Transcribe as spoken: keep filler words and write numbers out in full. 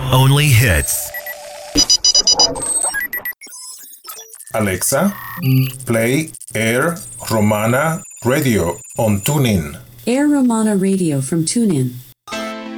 Only hits. Alexa, play Air Romana Radio on TuneIn. Air Romana Radio from TuneIn.